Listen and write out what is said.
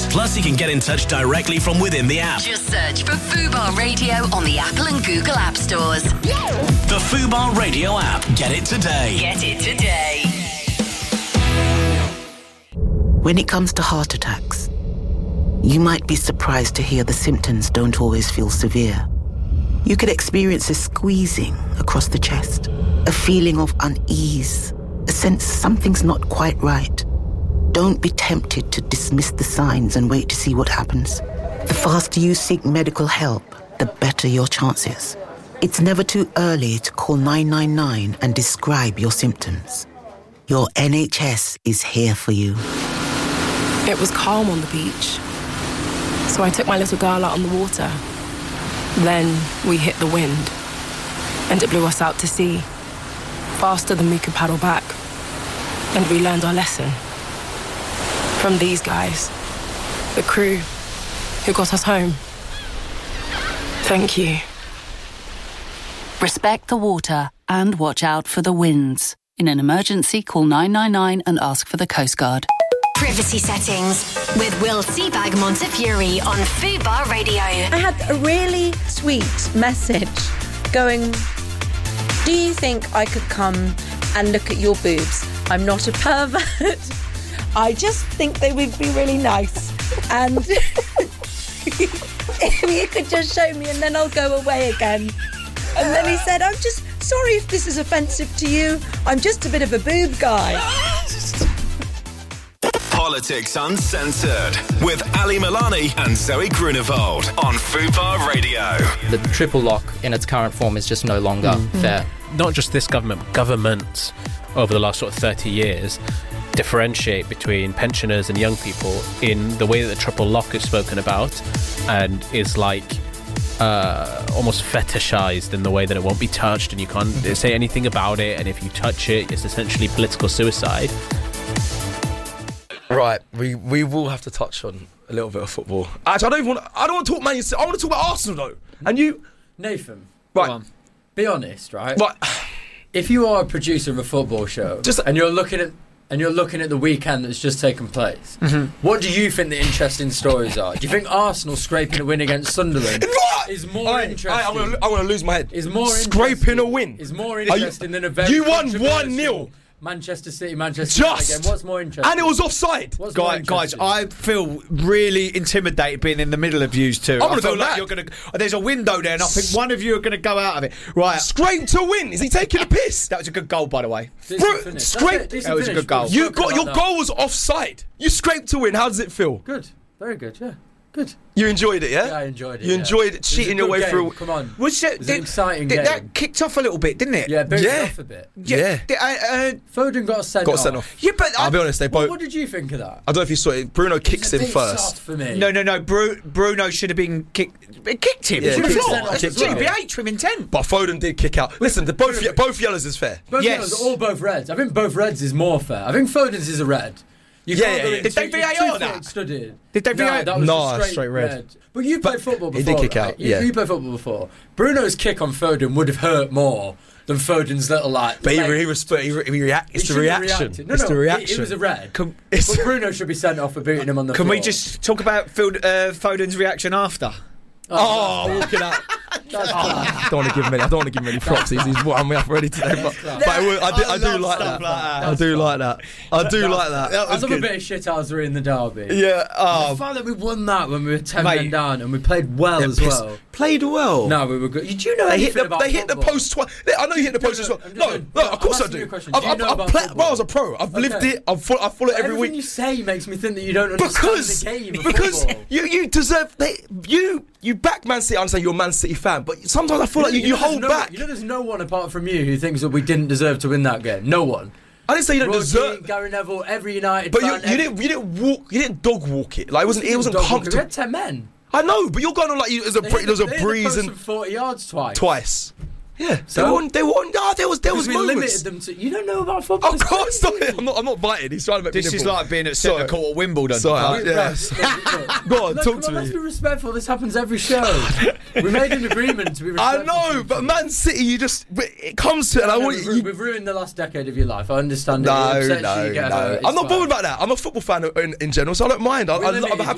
Plus, you can get in touch directly from within the app. Just search for Fubar Radio on the Apple and Google App Stores. The Fubar Radio app. Get it today. Get it today. When it comes to heart attacks, you might be surprised to hear the symptoms don't always feel severe. You could experience a squeezing across the chest, a feeling of unease, a sense something's not quite right. Don't be tempted to dismiss the signs and wait to see what happens. The faster you seek medical help, the better your chances. It's never too early to call 999 and describe your symptoms. Your NHS is here for you. It was calm on the beach, so I took my little girl out on the water. Then we hit the wind, and it blew us out to sea, faster than we could paddle back. And we learned our lesson. From these guys, the crew who got us home. Thank you. Respect the water and watch out for the winds. In an emergency, call 999 and ask for the Coast Guard. Privacy settings with Will Seabag Montefiore on Fubar Radio. I had a really sweet message going, do you think I could come and look at your boobs? I'm not a pervert. I just think they would be really nice. And if you could just show me and then I'll go away again. And then he said, I'm just sorry if this is offensive to you. I'm just a bit of a boob guy. Politics Uncensored with Ali Milani and Zoe Grunewald on Fubar Radio. The triple lock in its current form is just no longer fair. Not just this government, governments over the last sort of 30 years differentiate between pensioners and young people in the way that the triple lock is spoken about and is like almost fetishized in the way that it won't be touched and you can't say anything about it, and if you touch it, it's essentially political suicide. Right, we will have to touch on a little bit of football. Actually, I don't want to talk Man United. I want to talk about Arsenal though. And you, Nathan, right? Come on. Be honest, right? Right. If you are a producer of a football show, and you're looking at the weekend that's just taken place, what do you think the interesting stories are? Do you think Arsenal scraping a win against Sunderland is more interesting? I want to lose my head. Is more scraping a win is more interesting than a very you won 1-0. Manchester City, Manchester United again. What's more interesting? And it was offside. Guys, I feel really intimidated being in the middle of you two. I feel like there's a window there and I think one of you are going to go out of it. Right. Scrape to win. Is he taking a piss? That was a good goal, by the way. Scrape. That was a good goal. Your goal was offside. You scraped to win. How does it feel? Good. Very good, yeah. Good. You enjoyed it, yeah? Yeah, I enjoyed it. You enjoyed it, cheating your way through. Come on. It was an exciting game. That kicked off a little bit, didn't it? Yeah, off a bit. Yeah. Foden got sent off. Yeah, but I'll be honest, they both. What did you think of that? I don't know if you saw it. Bruno kicks him first. Soft for me. No. Bruno should have been kicked. It kicked him. Yeah, That's GBH from intent. But Foden did kick out. Listen, both yellows is fair. Both yellows, or both reds. I think both reds is more fair. I think Foden's is a red. Did they VAR that? Did they VAR? That was a straight red. But you played football before. He did kick out. You played football before. Bruno's kick on Foden would have hurt more than Foden's little like. But he It's the reaction. It's the reaction. It was a red. But Bruno should be sent off for beating him on the floor. Can we just talk about Foden's reaction after? Walking out. I don't want to give him any props. He's wound me up already today. But I do like that. I do like that. I love a bit of shithousery in the derby. Yeah. The fact that we won that when we were 10 men down and we played well as well. Played well. No, we were good. Did you know they hit the post twice? I know you hit the post as well. No, of course I do. I was a pro. I've lived it. I follow it every week. Everything you say makes me think that you don't understand the game. Because you deserve. You back Man City. I understand you're a Man City fan, but sometimes I feel like you hold back. You know, there's no one apart from you who thinks that we didn't deserve to win that game. No one. I didn't say you don't deserve. Gary Neville, every United. But you didn't dog walk it. Like it wasn't comfortable. We had 10 men. I know, but you're going on like there's a breeze and 40 yards twice. Twice. Yeah, so there was we limited them to. You don't know about football. Of course not. I'm not biting. He's trying to make this is like being at centre court at Wimbledon. Sorry, Go on, talk to me. Let's be respectful. This happens every show. We made an agreement to be respectful. I know, but Man City, it comes to it. And I want you. We've ruined the last decade of your life. I understand. No. I'm not bothered about that. I'm a football fan in general, so I don't mind. I'm happy.